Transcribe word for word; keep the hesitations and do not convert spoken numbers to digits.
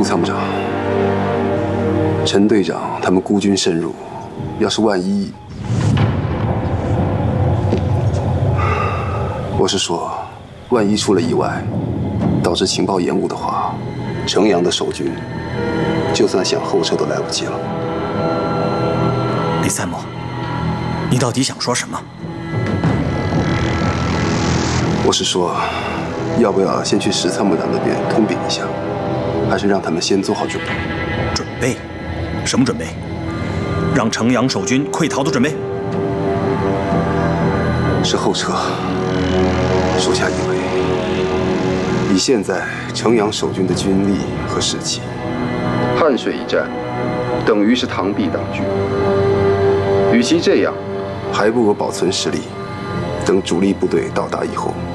参谋长，陈队长他们孤军深入，要是万一……我是说，万一出了意外，导致情报延误的话，城阳的守军就算想后撤都来不及了。 李参谋，你到底想说什么？ 我是说，要不要先去石参谋长那边通禀一下，还是让他们先做好准备？ 准备？什么准备？让城阳守军溃逃的准备？ 是后撤。属下以为，以现在城阳守军的军力和士气，汉水一战等于是螳臂挡车。与其这样，还不如保存实力，等主力部队到达以后。